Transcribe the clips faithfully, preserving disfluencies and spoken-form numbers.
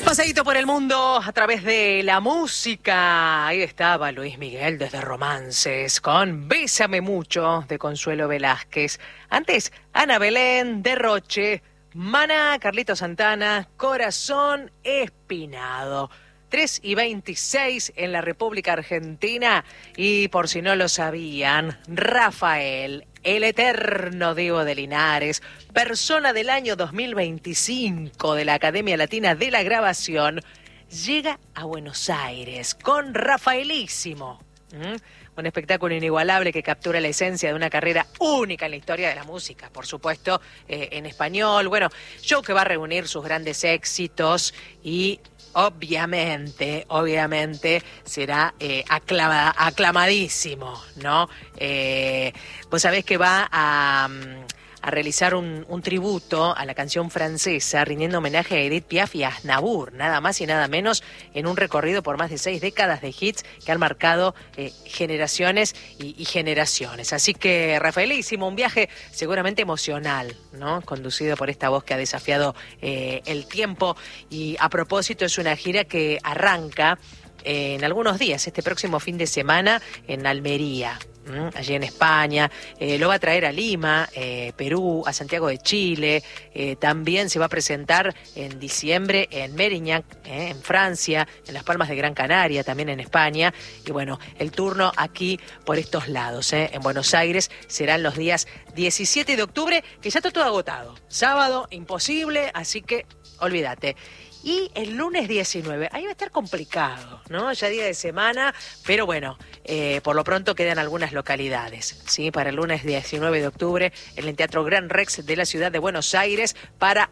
Paseíto por el mundo a través de la música. Ahí estaba Luis Miguel desde Romances con Bésame Mucho de Consuelo Velázquez. Antes, Ana Belén de Roche, Maná, Carlito Santana, Corazón Espinado. tres y veintiséis en la República Argentina. Y por si no lo sabían, Rafael, el eterno Diego de Linares, persona del año dos mil veinticinco de la Academia Latina de la Grabación, llega a Buenos Aires con Rafaelísimo. ¿Mm? Un espectáculo inigualable que captura la esencia de una carrera única en la historia de la música, por supuesto, eh, en español. Bueno, show que va a reunir sus grandes éxitos y obviamente, obviamente será eh, aclama, aclamadísimo, ¿no? Eh, vos sabés que va a, a realizar un, un tributo a la canción francesa, rindiendo homenaje a Edith Piaf y a Aznavour, nada más y nada menos, en un recorrido por más de seis décadas de hits que han marcado eh, generaciones y, y generaciones. Así que, Rafaelísimo, un viaje seguramente emocional, ¿no? Conducido por esta voz que ha desafiado eh, el tiempo. Y a propósito, es una gira que arranca eh, en algunos días, este próximo fin de semana, en Almería. Allí en España, eh, lo va a traer a Lima, eh, Perú, a Santiago de Chile, eh, también se va a presentar en diciembre en Mérignac, eh, en Francia, en Las Palmas de Gran Canaria, también en España, y bueno, el turno aquí por estos lados, eh, en Buenos Aires, serán los días diecisiete de octubre, que ya está todo agotado, sábado, imposible, así que olvídate. Y el lunes diecinueve, ahí va a estar complicado, ¿no? Ya día de semana, pero bueno, eh, por lo pronto quedan algunas localidades, ¿sí? Para el lunes diecinueve de octubre, en el Teatro Gran Rex de la ciudad de Buenos Aires, para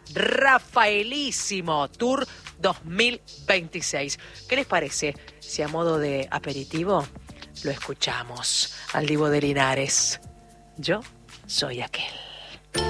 Rafaelísimo Tour dos mil veintiséis. ¿Qué les parece si a modo de aperitivo lo escuchamos al Divo de Linares? Yo soy aquel.